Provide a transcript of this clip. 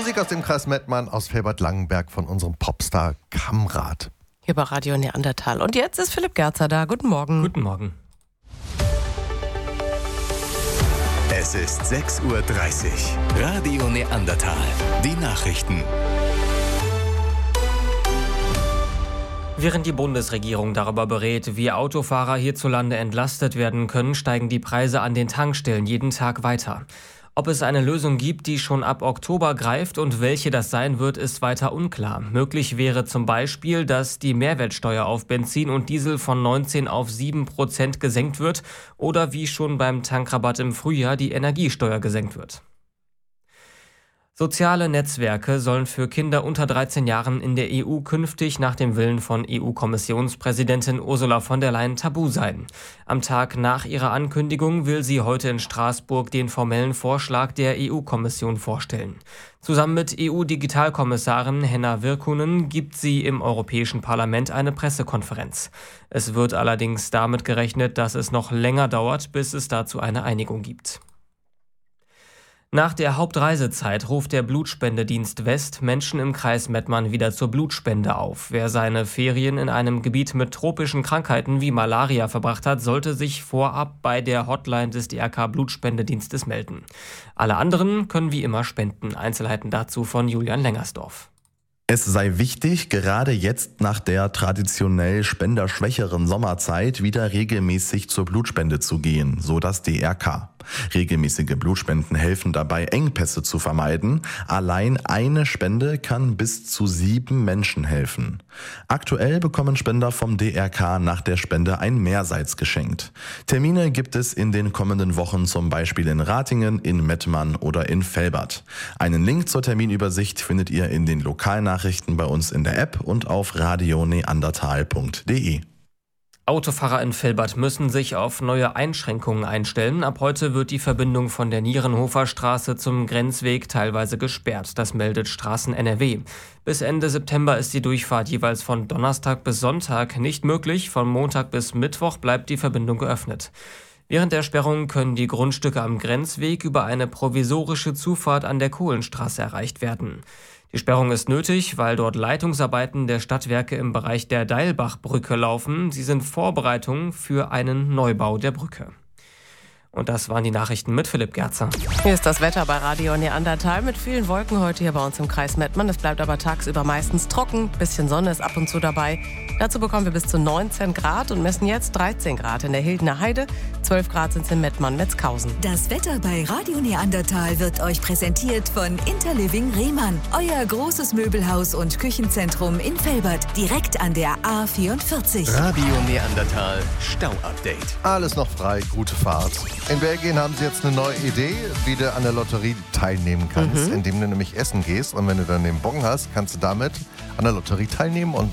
Musik aus dem Kreis Mettmann, aus Felbert-Langenberg von unserem Popstar Kamrat. Hier bei Radio Neandertal. Und jetzt ist Philipp Gerzer da. Guten Morgen. Guten Morgen. Es ist 6:30 Uhr. Radio Neandertal. Die Nachrichten. Während die Bundesregierung darüber berät, wie Autofahrer hierzulande entlastet werden können, steigen die Preise an den Tankstellen jeden Tag weiter. Ob es eine Lösung gibt, die schon ab Oktober greift und welche das sein wird, ist weiter unklar. Möglich wäre zum Beispiel, dass die Mehrwertsteuer auf Benzin und Diesel von 19 auf 7% gesenkt wird oder wie schon beim Tankrabatt im Frühjahr die Energiesteuer gesenkt wird. Soziale Netzwerke sollen für Kinder unter 13 Jahren in der EU künftig nach dem Willen von EU-Kommissionspräsidentin Ursula von der Leyen tabu sein. Am Tag nach ihrer Ankündigung will sie heute in Straßburg den formellen Vorschlag der EU-Kommission vorstellen. Zusammen mit EU-Digitalkommissarin Henna Virkkunen gibt sie im Europäischen Parlament eine Pressekonferenz. Es wird allerdings damit gerechnet, dass es noch länger dauert, bis es dazu eine Einigung gibt. Nach der Hauptreisezeit ruft der Blutspendedienst West Menschen im Kreis Mettmann wieder zur Blutspende auf. Wer seine Ferien in einem Gebiet mit tropischen Krankheiten wie Malaria verbracht hat, sollte sich vorab bei der Hotline des DRK Blutspendedienstes melden. Alle anderen können wie immer spenden. Einzelheiten dazu von Julian Lengersdorf. Es sei wichtig, gerade jetzt nach der traditionell spenderschwächeren Sommerzeit wieder regelmäßig zur Blutspende zu gehen, so das DRK. Regelmäßige Blutspenden helfen dabei, Engpässe zu vermeiden. Allein eine Spende kann bis zu 7 Menschen helfen. Aktuell bekommen Spender vom DRK nach der Spende ein Mehrseits geschenkt. Termine gibt es in den kommenden Wochen zum Beispiel in Ratingen, in Mettmann oder in Velbert. Einen Link zur Terminübersicht findet ihr in den Lokalnachrichten bei uns in der App und auf radioneandertal.de. Autofahrer in Velbert müssen sich auf neue Einschränkungen einstellen. Ab heute wird die Verbindung von der Nierenhofer Straße zum Grenzweg teilweise gesperrt. Das meldet Straßen NRW. Bis Ende September ist die Durchfahrt jeweils von Donnerstag bis Sonntag nicht möglich. Von Montag bis Mittwoch bleibt die Verbindung geöffnet. Während der Sperrung können die Grundstücke am Grenzweg über eine provisorische Zufahrt an der Kohlenstraße erreicht werden. Die Sperrung ist nötig, weil dort Leitungsarbeiten der Stadtwerke im Bereich der Deilbachbrücke laufen. Sie sind Vorbereitungen für einen Neubau der Brücke. Und das waren die Nachrichten mit Philipp Gerzer. Hier ist das Wetter bei Radio Neandertal mit vielen Wolken heute hier bei uns im Kreis Mettmann. Es bleibt aber tagsüber meistens trocken, bisschen Sonne ist ab und zu dabei. Dazu bekommen wir bis zu 19 Grad und messen jetzt 13 Grad in der Hildener Heide. 12 Grad sind es in Mettmann-Metzkausen. Das Wetter bei Radio Neandertal wird euch präsentiert von Interliving Rehmann. Euer großes Möbelhaus und Küchenzentrum in Velbert, direkt an der A44. Radio Neandertal Stau-Update. Alles noch frei, gute Fahrt. In Belgien haben sie jetzt eine neue Idee, wie du an der Lotterie teilnehmen kannst, indem du nämlich essen gehst. Und wenn du dann den Bon hast, kannst du damit an der Lotterie teilnehmen und